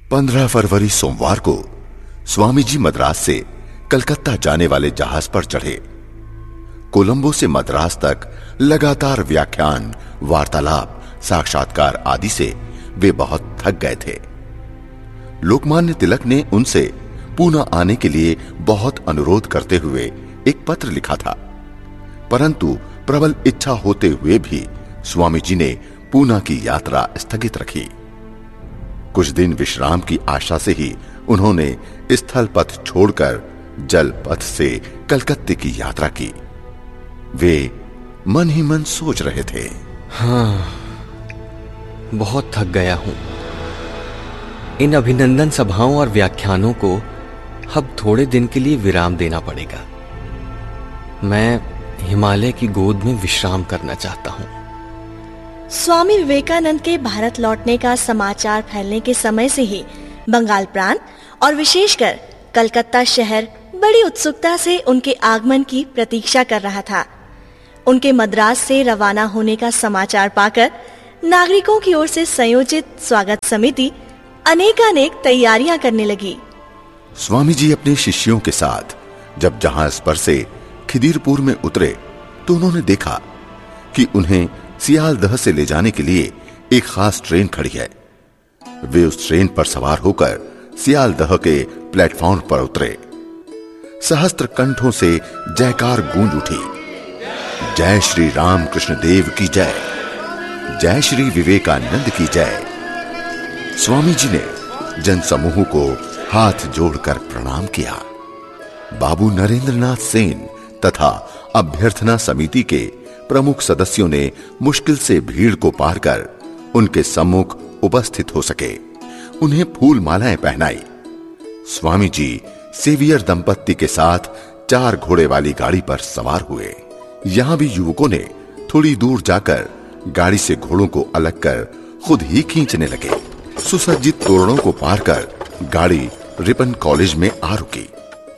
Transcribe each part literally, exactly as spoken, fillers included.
पंद्रह फरवरी सोमवार को स्वामी जी मद्रास से कलकत्ता जाने वाले जहाज पर चढ़े। कोलंबो से मद्रास तक लगातार व्याख्यान, वार्तालाप, साक्षात्कार आदि से वे बहुत थक गए थे। लोकमान्य तिलक ने उनसे पूना आने के लिए बहुत अनुरोध करते हुए एक पत्र लिखा था, परंतु प्रबल इच्छा होते हुए भी स्वामी जी ने पूना की यात्रा स्थगित रखी। कुछ दिन विश्राम की आशा से ही उन्होंने स्थल पथ छोड़कर जल पथ से कलकत्ते की यात्रा की। वे मन ही मन सोच रहे थे, हाँ, बहुत थक गया हूं। इन अभिनंदन सभाओं और व्याख्यानों को अब थोड़े दिन के लिए विराम देना पड़ेगा। मैं हिमालय की गोद में विश्राम करना चाहता हूं। स्वामी विवेकानंद के भारत लौटने का समाचार फैलने के समय से ही बंगाल प्रांत और विशेषकर कलकत्ता शहर बड़ी उत्सुकता से उनके आगमन की प्रतीक्षा कर रहा था। उनके मद्रास से रवाना होने का समाचार पाकर नागरिकों की ओर से संयोजित स्वागत समिति अनेकानेक तैयारियां करने लगी। स्वामी जी अपने शिष्यों के साथ जब जहाज पर से खिदीरपुर में उतरे तो उन्होंने देखा कि उन्हें सियालदह से ले जाने के लिए एक खास ट्रेन खड़ी है। वे उस ट्रेन पर सवार होकर सियालदह के प्लेटफॉर्म पर उतरे। सहस्त्र कंठों से जयकार गूंज उठी। जय श्री राम कृष्ण देव की जय, जय श्री विवेकानंद की जय। स्वामी जी ने जनसमूह को हाथ जोड़कर प्रणाम किया। बाबू नरेंद्रनाथ सेन तथा अभ्यर्थना समिति के प्रमुख सदस्यों ने मुश्किल से भीड़ को पार कर उनके सम्मुख उपस्थित हो सके। उन्हें फूल मालाएं पहनाई। स्वामी जी सेवियर दंपत्ति के साथ चार घोड़े वाली गाड़ी पर सवार हुए। यहां भी युवकों ने थोड़ी दूर जाकर गाड़ी से घोड़ों को अलग कर खुद ही खींचने लगे। सुसज्जित तोरणों को पार कर गाड़ी रिपन कॉलेज में आ रुकी।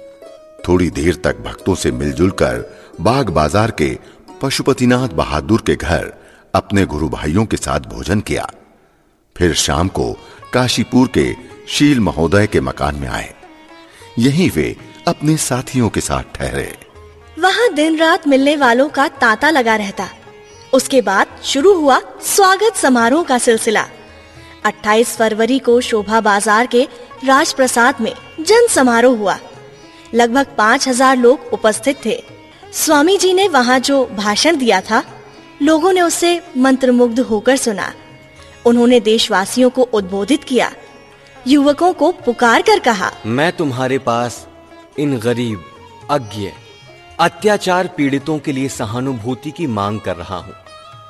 थोड़ी देर तक भक्तों से मिलजुल कर बाग बाजार के पशुपतिनाथ बहादुर के घर अपने गुरु भाइयों के साथ भोजन किया। फिर शाम को काशीपुर के शील महोदय के मकान में आए। यहीं वे अपने साथियों के साथ ठहरे। वहां दिन रात मिलने वालों का तांता लगा रहता। उसके बाद शुरू हुआ स्वागत समारोह का सिलसिला। अट्ठाईस फरवरी को शोभा बाजार के राजप्रसाद में जन समारोह हुआ। लगभग पाँच हजार लोग उपस्थित थे। स्वामी जी ने वहां जो भाषण दिया था, लोगों ने उससे मंत्रमुग्ध होकर सुना। उन्होंने देशवासियों को उद्बोधित किया। युवकों को पुकार कर कहा, मैं तुम्हारे पास इन गरीब, अज्ञ, अत्याचार पीड़ितों के लिए सहानुभूति की मांग कर रहा हूं।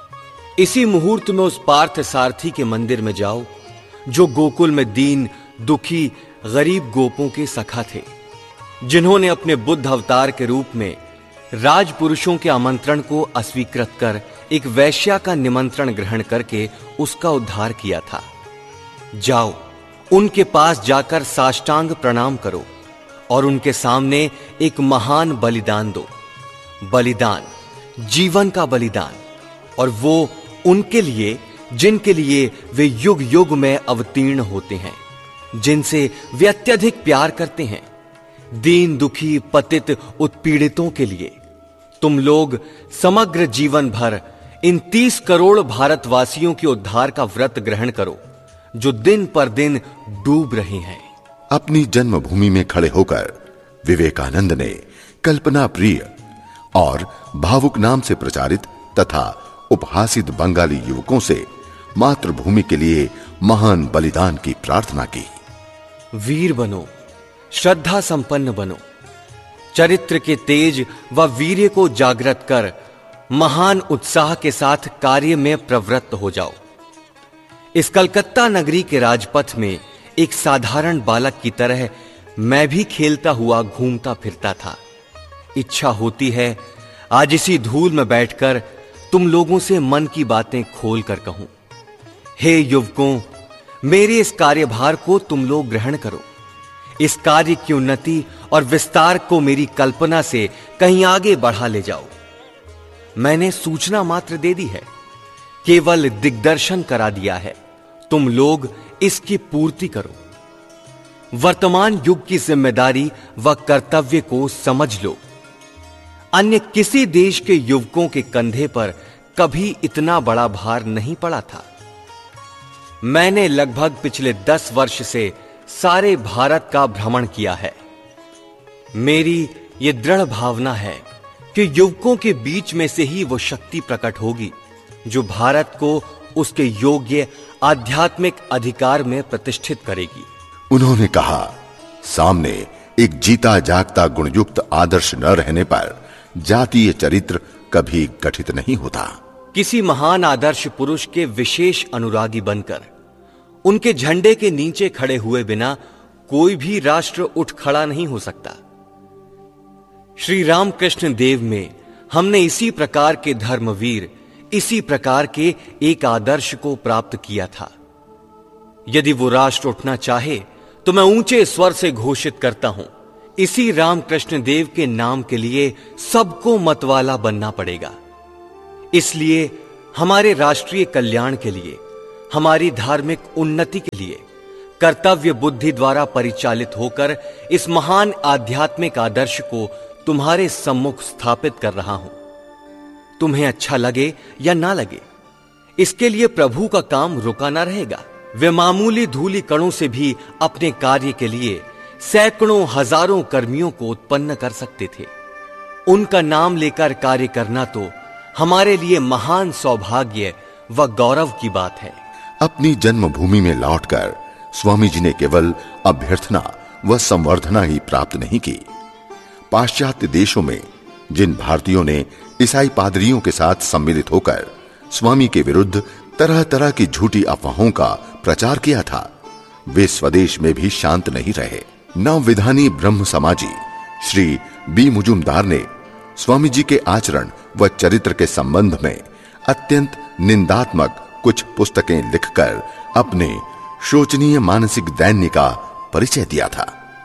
इसी मुहूर्त में उस पार्थ सारथी के मंदिर में जाओ जो गोकुल में दीन, दुखी, गरीब गोपों के सखा थे, जिन्होंने अपने बुद्ध अवतार के रूप में राजपुरुषों के आमंत्रण को अस्वीकृत कर एक वैश्या का निमंत्रण ग्रहण करके उसका उद्धार किया था। जाओ, उनके पास जाकर साष्टांग प्रणाम करो और उनके सामने एक महान बलिदान दो। बलिदान, जीवन का बलिदान, और वो उनके लिए जिनके लिए वे युग युग में अवतीर्ण होते हैं, जिनसे वे अत्यधिक प्यार करते हैं, दीन, दुखी, पतित, उत्पीड़ितों के लिए। तुम लोग समग्र जीवन भर इन तीस करोड़ भारतवासियों के उद्धार का व्रत ग्रहण करो, जो दिन पर दिन डूब रहे हैं। अपनी जन्मभूमि में खड़े होकर विवेकानंद ने कल्पना प्रिय और भावुक नाम से प्रचारित तथा उपहासित बंगाली युवकों से मातृभूमि के लिए महान बलिदान की प्रार्थना की। वीर बनो, श्रद्धा संपन्न बनो, चरित्र के तेज व वीर्य को जागृत कर महान उत्साह के साथ कार्य में प्रवृत्त हो जाओ। इस कलकत्ता नगरी के राजपथ में एक साधारण बालक की तरह मैं भी खेलता हुआ घूमता फिरता था। इच्छा होती है आज इसी धूल में बैठकर तुम लोगों से मन की बातें खोल कर कहूं। हे युवकों, मेरे इस कार्यभार को तुम लोग ग्रहण करो। इस कार्य की उन्नति और विस्तार को मेरी कल्पना से कहीं आगे बढ़ा ले जाओ। मैंने सूचना मात्र दे दी है, केवल दिग्दर्शन करा दिया है। तुम लोग इसकी पूर्ति करो। वर्तमान युग की जिम्मेदारी व कर्तव्य को समझ लो। अन्य किसी देश के युवकों के कंधे पर कभी इतना बड़ा भार नहीं पड़ा था। मैंने लगभग पिछले दस वर्ष से सारे भारत का भ्रमण किया है। मेरी यह दृढ़ भावना है कि युवकों के बीच में से ही वो शक्ति प्रकट होगी जो भारत को उसके योग्य आध्यात्मिक अधिकार में प्रतिष्ठित करेगी। उन्होंने कहा, सामने एक जीता जागता गुणयुक्त आदर्श न रहने पर जातीय चरित्र कभी गठित नहीं होता। किसी महान आदर्श पुरुष के विशेष अनुरागी बनकर उनके झंडे के नीचे खड़े हुए बिना कोई भी राष्ट्र उठ खड़ा नहीं हो सकता। श्री रामकृष्ण देव में हमने इसी प्रकार के धर्मवीर, इसी प्रकार के एक आदर्श को प्राप्त किया था। यदि वो राष्ट्र उठना चाहे तो मैं ऊंचे स्वर से घोषित करता हूं, इसी रामकृष्ण देव के नाम के लिए सबको मतवाला बनना पड़ेगा। इसलिए हमारे राष्ट्रीय कल्याण के लिए, हमारी धार्मिक उन्नति के लिए कर्तव्य बुद्धि द्वारा परिचालित होकर इस महान आध्यात्मिक आदर्श को तुम्हारे सम्मुख स्थापित कर रहा हूं। तुम्हें अच्छा लगे या ना लगे, इसके लिए प्रभु का काम रुका ना रहेगा। वे मामूली धूलि कणों से भी अपने कार्य के लिए सैकड़ों हजारों कर्मियों को उत्पन्न कर सकते थे। उनका नाम लेकर कार्य करना तो हमारे लिए महान सौभाग्य व गौरव की बात है। अपनी जन्मभूमि में लौटकर स्वामी जी ने केवल अभ्यर्थना व संवर्धना ही प्राप्त नहीं की। पाश्चात्य देशों में जिन भारतीयों ने ईसाई पादरियों के साथ सम्मिलित होकर स्वामी के विरुद्ध तरह तरह की झूठी अफवाहों का प्रचार किया था, वे स्वदेश में भी शांत नहीं रहे। नवविधानी ब्रह्म समाजी श्री बी मुजुमदार ने स्वामी जी के आचरण व चरित्र के संबंध में अत्यंत निंदात्मक कुछ पुस्तकें लिखकर अपने शोचनीय मानसिक दैन्य का परिचय दिया था।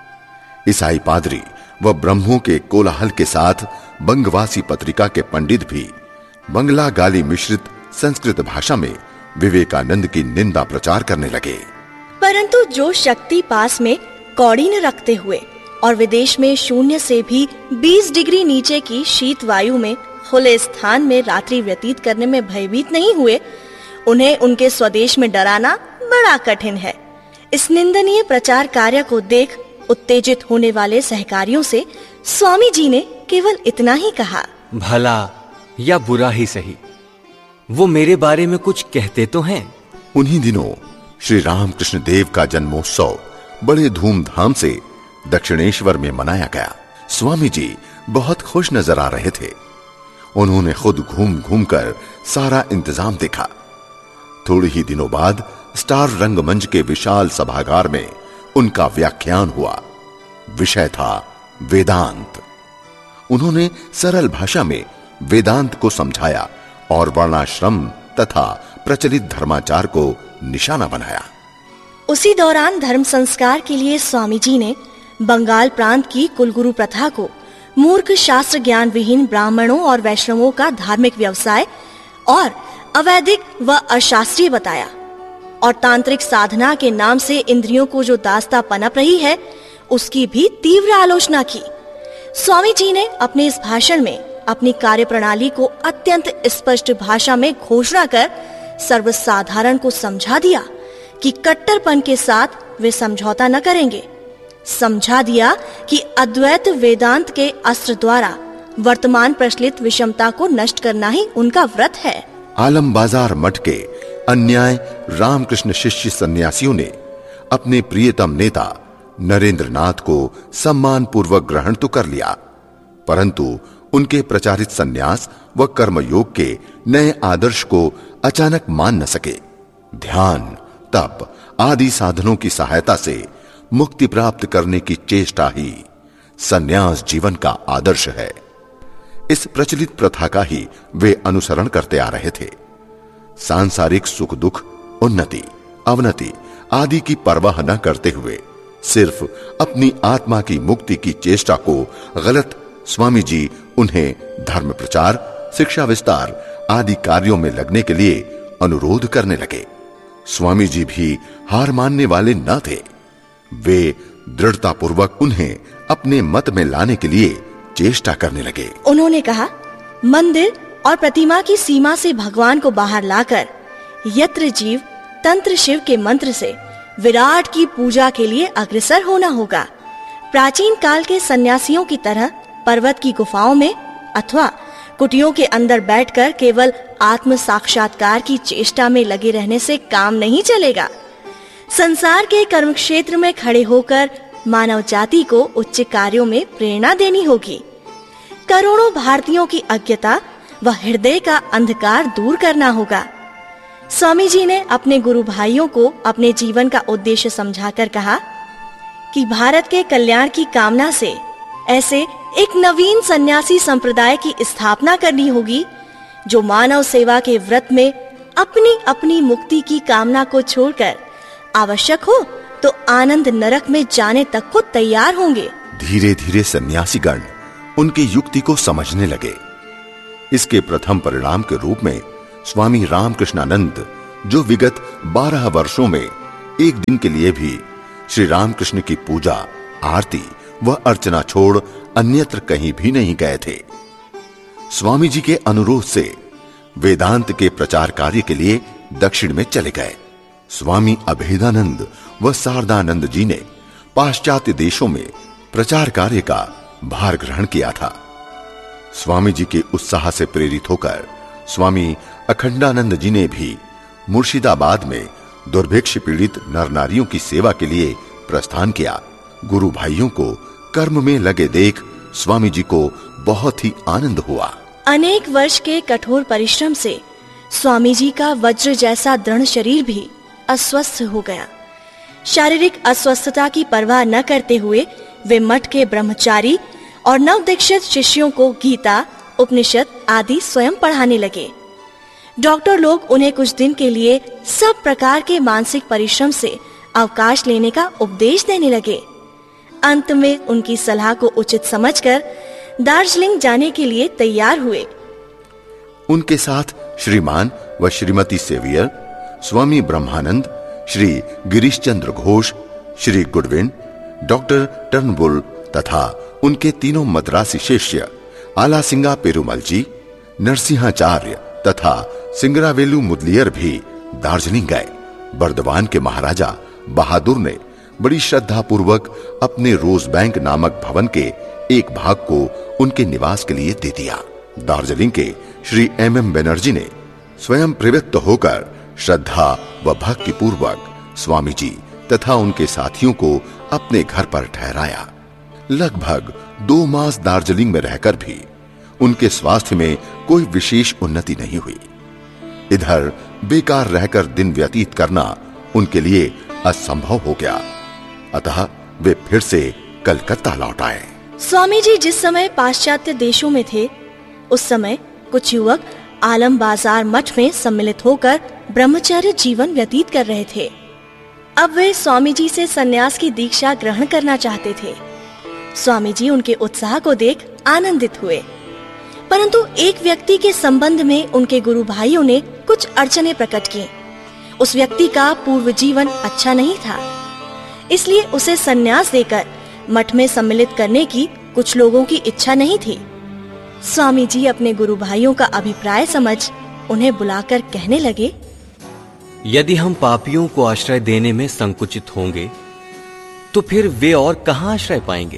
ईसाई पादरी व ब्रह्मों के कोलाहल के साथ बंगवासी पत्रिका के पंडित भी बंगला गाली मिश्रित संस्कृत भाषा में विवेकानंद की निंदा प्रचार करने लगे। परंतु जो शक्ति पास में कौड़ी न रखते हुए और विदेश में शून्य से भी बीस डिग्री नीचे की शीत वायु में खुले स्थान में रात्रि व्यतीत करने में भयभीत नहीं हुए, उन्हें उनके स्वदेश में डराना बड़ा कठिन है। इस निंदनीय प्रचार कार्य को देख उत्तेजित होने वाले सहकारियों से स्वामी जी ने केवल इतना ही कहा, भला या बुरा ही सही, वो मेरे बारे में कुछ कहते तो हैं। उन्हीं दिनों श्री रामकृष्ण देव का जन्मोत्सव बड़े धूमधाम से दक्षिणेश्वर में मनाया गया। स्वामी जी बहुत खुश नजर आ रहे थे। उन्होंने खुद घूम घूम कर सारा इंतजाम देखा। थोड़े ही दिनों बाद स्टार रंगमंच के विशाल सभागार में उनका व्याख्यान हुआ। विषय था वेदांत। उन्होंने सरल भाषा में वेदांत को समझाया और वर्णाश्रम तथा प्रचलित धर्माचार को निशाना बनाया। उसी दौरान धर्म संस्कार के लिए स्वामी जी ने बंगाल प्रांत की कुलगुरु प्रथा को मूर्ख शास्त्र ज्ञान विहीन ब्राह्मणों और वैष्णवों का धार्मिक व्यवसाय और अवैदिक व अशास्त्रीय बताया और तांत्रिक साधना के नाम से इंद्रियों को जो दास्ता पनप रही है, उसकी भी तीव्र आलोचना की। स्वामी जी ने अपने इस भाषण में अपनी कार्यप्रणाली को अत्यंत स्पष्ट भाषा में घोषणा कर सर्वसाधारण को समझा दिया कि कट्टरपन के साथ वे समझौता न करेंगे। समझा दिया कि अद्वैत वेदांत के अस्त्र द्वारा वर्तमान प्रचलित विषमता को नष्ट करना ही उनका व्रत है। आलम बाजार मठ के अन्याय रामकृष्ण शिष्य सन्यासियों ने अपने प्रियतम नेता नरेंद्र नाथ को सम्मान पूर्वक ग्रहण तो कर लिया, परंतु उनके प्रचारित सन्यास व कर्मयोग के नए आदर्श को अचानक मान न सके। ध्यान, तप आदि साधनों की सहायता से मुक्ति प्राप्त करने की चेष्टा ही सन्यास जीवन का आदर्श है। इस प्रचलित प्रथा का ही वे अनुसरण करते आ रहे थे। सांसारिक सुख दुख, उन्नति अवनति आदि की परवाह न करते हुए सिर्फ अपनी आत्मा की मुक्ति की चेष्टा को गलत स्वामी जी उन्हें धर्म प्रचार, शिक्षा विस्तार आदि कार्यों में लगने के लिए अनुरोध करने लगे। स्वामी जी भी हार मानने वाले न थे। वे दृढ़ता पूर्वक उन्हें अपने मत में लाने के लिए चेष्टा करने लगे। उन्होंने कहा, मंदिर और प्रतिमा की सीमा से भगवान को बाहर लाकर यत्र जीव तंत्र शिव के मंत्र से विराट की पूजा के लिए अग्रसर होना होगा। प्राचीन काल के सन्यासियों की तरह पर्वत की गुफाओं में अथवा कुटियों के अंदर बैठकर केवल आत्म साक्षात्कार की चेष्टा में लगे रहने से काम नहीं चलेगा। संसार के कर्म क्षेत्र में खड़े होकर मानव जाति को उच्च कार्यों में प्रेरणा देनी होगी। करोड़ों भारतीयों की अज्ञता व हृदय का अंधकार दूर करना होगा। स्वामी जी ने अपने गुरु भाइयों को अपने जीवन का उद्देश्य समझाकर कहा कि भारत के कल्याण की कामना से ऐसे एक नवीन सन्यासी संप्रदाय की स्थापना करनी होगी जो मानव सेवा के व्रत में अपनी अपनी मुक्ति की कामना को छोड़कर आवश्यक हो तो आनंद नरक में जाने तक को तैयार होंगे। धीरे धीरे सन्यासीगण उनकी युक्ति को समझने लगे। इसके प्रथम परिणाम के रूप में स्वामी रामकृष्णानंद, जो विगत बारह वर्षों में एक दिन के लिए भी श्री रामकृष्ण की पूजा, आरती व अर्चना छोड़ अन्यत्र कहीं भी नहीं गए थे, स्वामी जी के अनुरोध से वेदांत के प्रचार कार्य के लिए दक्षिण में चले गए। स्वामी अभेदानंद व शारदानंद जी ने पाश्चात्य देशों में प्रचार कार्य का भार ग्रहण किया था। स्वामी जी के उत्साह से प्रेरित होकर स्वामी अखंडानंद जी ने भी मुर्शिदाबाद में दुर्भिक्ष पीड़ित नर नारियों की सेवा के लिए प्रस्थान किया। गुरु भाइयों को कर्म में लगे देख स्वामी जी को बहुत ही आनंद हुआ। अनेक वर्ष के कठोर परिश्रम से स्वामी जी का वज्र जैसा दृढ़ शरीर भी अस्वस्थ हो गया। शारीरिक अस्वस्थता की परवाह न करते हुए वे मठ के ब्रह्मचारी और नवदीक्षित शिष्यों को गीता, उपनिषद आदि स्वयं पढ़ाने लगे। डॉक्टर लोग उन्हें कुछ दिन के लिए सब प्रकार के मानसिक परिश्रम से अवकाश लेने का उपदेश देने लगे। अंत में उनकी सलाह को उचित समझकर दार्जिलिंग जाने के लिए तैयार हुए। उनके साथ श्रीमान व श्रीमती सेवियर, स्वामी ब्रह्मानंद, Shri Girish Chandra Ghosh, Shri Goodwin, doctor Turnbull तथा उनके तीनों मद्रासी शिष्य आलासिंगा पेरुमल जी, नरसिंहाचार्य तथा सिंगरावेलु मुदलियर भी दार्जिलिंग गए। बर्दवान के महाराजा बहादुर ने बड़ी श्रद्धा पूर्वक अपने रोज बैंक नामक भवन के एक भाग को उनके निवास के लिए दे दिया। दार्जिलिंग के श्री एम एम बनर्जी ने स्वयं प्रवृत्त होकर श्रद्धा व भक्ति पूर्वक स्वामी जी तथा उनके साथियों को अपने घर पर ठहराया। लगभग दो मास दार्जिलिंग में रहकर भी उनके स्वास्थ्य में कोई विशेष उन्नति नहीं हुई। इधर बेकार रहकर दिन व्यतीत करना उनके लिए असंभव हो गया, अतः वे फिर से कलकत्ता लौट आए। स्वामी जी जिस समय पाश्चात्य देशों में थे, उस समय कुछ युवक आलम बाजार मठ में सम्मिलित होकर ब्रह्मचर्य जीवन व्यतीत कर रहे थे। अब वे स्वामी जी से सन्यास की दीक्षा ग्रहण करना चाहते थे। स्वामी जी उनके उत्साह को देख आनंदित हुए, परंतु एक व्यक्ति के संबंध में उनके गुरु भाइयों ने कुछ अड़चने प्रकट की। उस व्यक्ति का पूर्व जीवन अच्छा नहीं था, इसलिए उसे सन्यास देकर मठ में सम्मिलित करने की कुछ लोगों की इच्छा नहीं थी। स्वामी जी अपने गुरु भाइयों का अभिप्राय समझ उन्हें बुलाकर कहने लगे, यदि हम पापियों को आश्रय देने में संकुचित होंगे तो फिर वे और कहां आश्रय पाएंगे।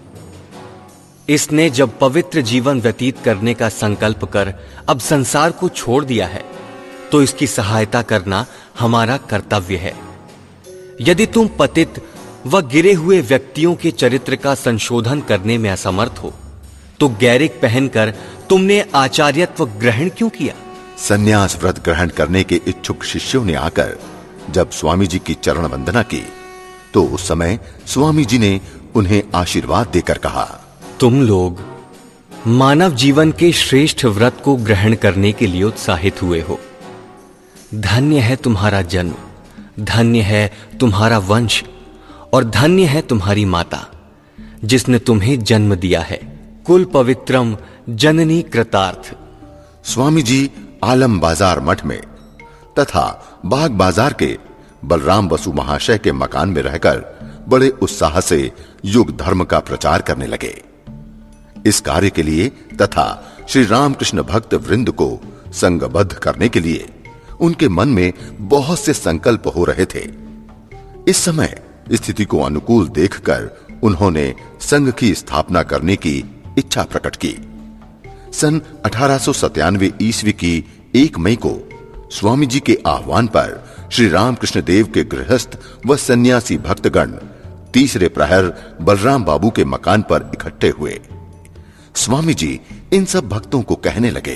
इसने जब पवित्र जीवन व्यतीत करने का संकल्प कर अब संसार को छोड़ दिया है तो इसकी सहायता करना हमारा कर्तव्य है। यदि तुम पतित व गिरे हुए व्यक्तियों के चरित्र का संशोधन करने में असमर्थ हो तो गैरिक पहनकर तुमने आचार्यत्व ग्रहण क्यों किया। सन्यास व्रत ग्रहण करने के इच्छुक शिष्यों ने आकर जब स्वामी जी की चरण वंदना की तो उस समय स्वामी जी ने उन्हें आशीर्वाद देकर कहा, तुम लोग मानव जीवन के श्रेष्ठ व्रत को ग्रहण करने के लिए उत्साहित हुए हो। धन्य है तुम्हारा जन्म, धन्य है तुम्हारा वंश और धन्य है तुम्हारी माता जिसने तुम्हें जन्म दिया है। कुल पवित्रम जननी कृतार्थ। स्वामी जी आलम बाजार मठ में तथा बाग बाजार के बलराम बसु महाशय के मकान में रहकर बड़े उत्साह से युग धर्म का प्रचार करने लगे। इस कार्य के लिए तथा श्री रामकृष्ण भक्त वृंद को संघबद्ध करने के लिए उनके मन में बहुत से संकल्प हो रहे थे। इस समय स्थिति को अनुकूल देखकर उन्होंने संघ की स्थापना करने की इच्छा प्रकट की। सन अठारह सौ सत्तानवे ईस्वी की एक मई को स्वामी जी के आह्वान पर श्री रामकृष्ण देव के गृहस्थ व सन्यासी भक्तगण तीसरे प्रहर बलराम बाबू के मकान पर इकट्ठे हुए। स्वामी जी इन सब भक्तों को कहने लगे,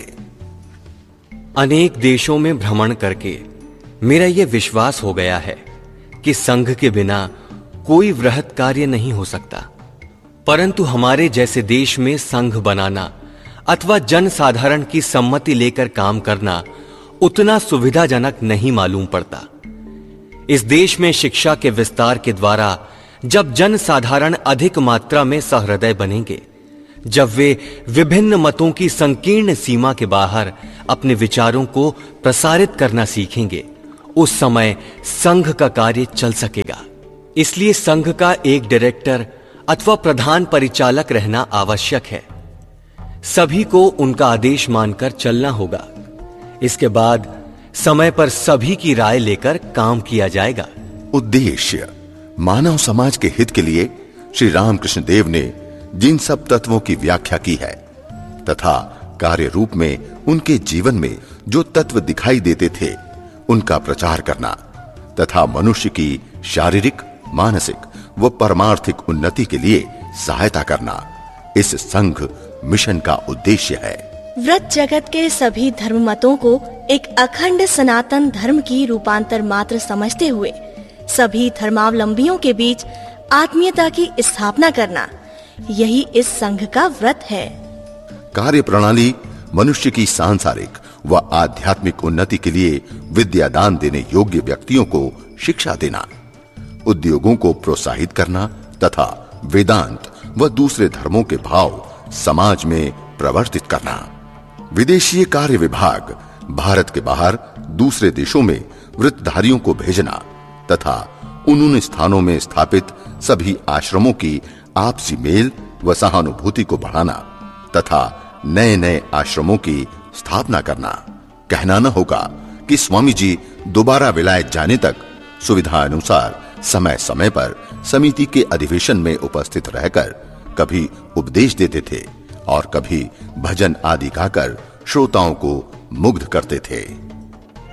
अनेक देशों में भ्रमण करके मेरा यह विश्वास हो गया है कि संघ के बिना कोई वृहत कार्य नहीं हो सकता, परंतु हमारे जैसे देश में संघ बनाना अथवा जनसाधारण की सम्मति लेकर काम करना उतना सुविधाजनक नहीं मालूम पड़ता। इस देश में शिक्षा के विस्तार के द्वारा जब जनसाधारण अधिक मात्रा में सहृदय बनेंगे, जब वे विभिन्न मतों की संकीर्ण सीमा के बाहर अपने विचारों को प्रसारित करना सीखेंगे, उस समय संघ का कार्य चल सकेगा। इसलिए संघ का एक डायरेक्टर अथवा प्रधान परिचालक रहना आवश्यक है। सभी को उनका आदेश मानकर चलना होगा। इसके बाद समय पर सभी की राय लेकर काम किया जाएगा। उद्देश्य मानव समाज के हित के लिए श्री रामकृष्ण देव ने जिन सब तत्वों की व्याख्या की है तथा कार्य रूप में उनके जीवन में जो तत्व दिखाई देते थे उनका प्रचार करना तथा मनुष्य की शारीरिक, मानसिक व परमार्थिक उन्नति के लिए सहायता करना इस संघ मिशन का उद्देश्य है। व्रत जगत के सभी धर्म मतों को एक अखंड सनातन धर्म की रूपांतर मात्र समझते हुए सभी धर्मावलंबियों के बीच आत्मीयता की स्थापना करना, यही इस संघ का व्रत है। कार्य प्रणाली मनुष्य की सांसारिक व आध्यात्मिक उन्नति के लिए विद्या दान देने योग्य व्यक्तियों को शिक्षा देना, उद्योगों को प्रोत्साहित करना तथा वेदांत व दूसरे धर्मों के भाव समाज में प्रवर्तित करना। विदेशीय कार्य विभाग भारत के बाहर दूसरे देशों में वृत्तधारियों को भेजना तथा उन उन स्थानों में स्थापित सभी आश्रमों की आपसी मेल व सहानुभूति को बढ़ाना तथा नए नए आश्रमों की स्थापना करना। कहना न होगा कि स्वामी जी दोबारा विलायत जाने तक सुविधा अनुसार समय समय पर समिति के अधिवेशन में उपस्थित रहकर कभी उपदेश देते थे और कभी भजन आदि गाकर श्रोताओं को मुग्ध करते थे।